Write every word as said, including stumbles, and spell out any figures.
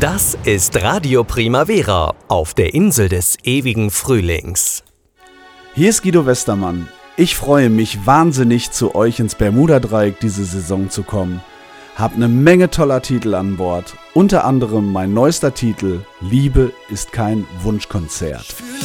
Das ist Radio Primavera auf der Insel des ewigen Frühlings. Hier ist Guido Westermann. Ich freue mich wahnsinnig, zu euch ins Bermuda-Dreieck diese Saison zu kommen. Hab eine Menge toller Titel an Bord. Unter anderem mein neuester Titel, Liebe ist kein Wunschkonzert.